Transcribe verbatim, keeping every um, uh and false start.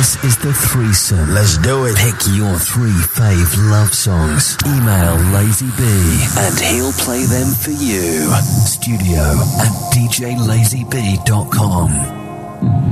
This is the threesome. Let's do it. Pick your three fave love songs. Email Lazy B and he'll play them for you. Studio at d j lazy b dot com.